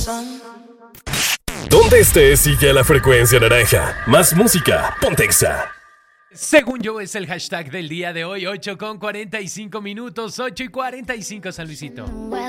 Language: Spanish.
Donde estés, sigue a la frecuencia naranja. Más música, ponte Exa. Según yo, es el hashtag del día de hoy, 8:45 minutos, 8:45 San Luisito.